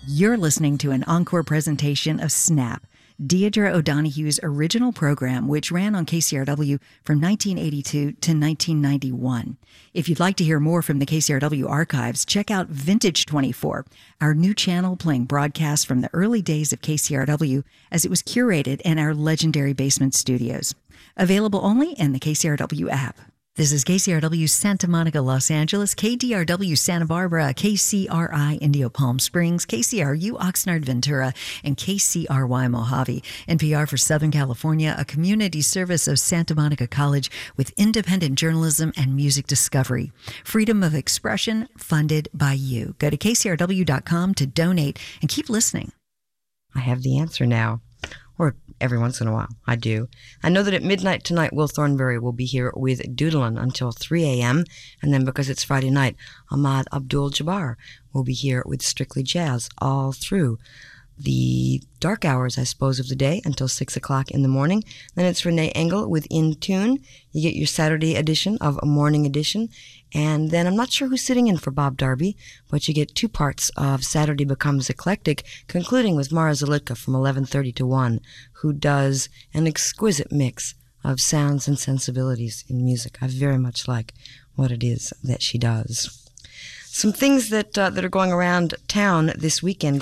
You're listening to an encore presentation of Snap, Deidre O'Donoghue's original program, which ran on KCRW from 1982 to 1991. If you'd like to hear more from the KCRW archives, check out Vintage 24, our new channel playing broadcasts from the early days of KCRW as it was curated in our legendary basement studios. Available only in the KCRW app. This is KCRW Santa Monica, Los Angeles, KDRW Santa Barbara, KCRI Indio Palm Springs, KCRU Oxnard Ventura, and KCRY Mojave. NPR for Southern California, a community service of Santa Monica College with independent journalism and music discovery. Freedom of expression funded by you. Go to KCRW.com to donate and keep listening. I have the answer now. Or every once in a while, I do. I know that at midnight tonight, Will Thornberry will be here with Doodlin' until 3 a.m. And then because it's Friday night, Ahmad Abdul-Jabbar will be here with Strictly Jazz all through the dark hours, I suppose, of the day until 6 o'clock in the morning. Then it's Renee Engel with In Tune. You get your Saturday edition of a Morning Edition. And then I'm not sure who's sitting in for Bob Darby, but you get 2 parts of Saturday Becomes Eclectic, concluding with Mara Zalitka from 11:30 to 1, who does an exquisite mix of sounds and sensibilities in music. I very much like what it is that she does. Some things that are going around town this weekend,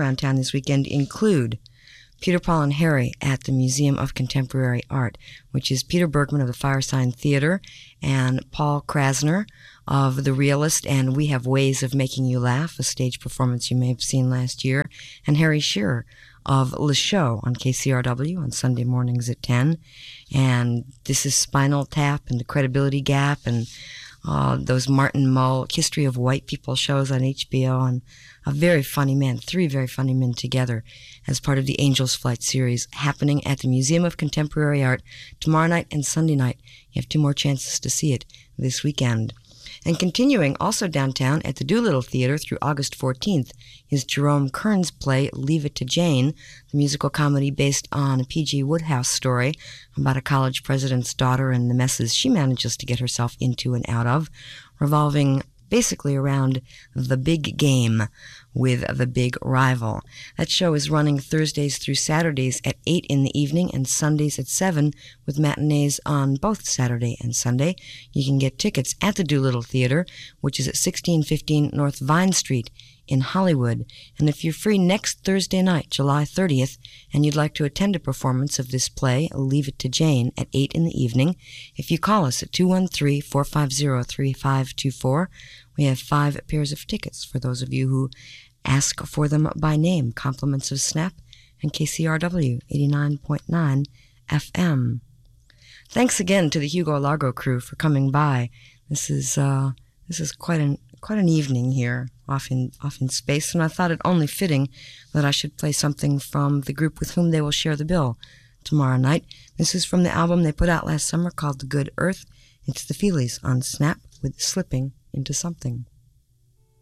include Peter, Paul, and Harry at the Museum of Contemporary Art, which is Peter Bergman of the Firesign Theater and Paul Krasner of The Realist and We Have Ways of Making You Laugh, a stage performance you may have seen last year, and Harry Shearer of Le Show on KCRW on Sunday mornings at 10. And this is Spinal Tap and The Credibility Gap and those Martin Mull History of White People shows on HBO, and a very funny man, 3 very funny men together as part of the Angels Flight series happening at the Museum of Contemporary Art tomorrow night and Sunday night. You have 2 more chances to see it this weekend. And continuing also downtown at the Doolittle Theater through August 14th is Jerome Kern's play Leave It to Jane, the musical comedy based on a P.G. Wodehouse story about a college president's daughter and the messes she manages to get herself into and out of, revolving basically around the big game with the big rival. That show is running Thursdays through Saturdays at 8 in the evening and Sundays at 7 with matinees on both Saturday and Sunday. You can get tickets at the Doolittle Theater, which is at 1615 North Vine Street in Hollywood. And if you're free next Thursday night, July 30th, and you'd like to attend a performance of this play, Leave It to Jane, at 8 in the evening, if you call us at 213-450-3524, we have 5 pairs of tickets for those of you who ask for them by name. Compliments of Snap and KCRW 89.9 FM. Thanks again to the Hugo Largo crew for coming by. This is quite an evening here off in space, and I thought it only fitting that I should play something from the group with whom they will share the bill tomorrow night. This is from the album they put out last summer called The Good Earth. It's the Feelies on Snap with Slipping into Something.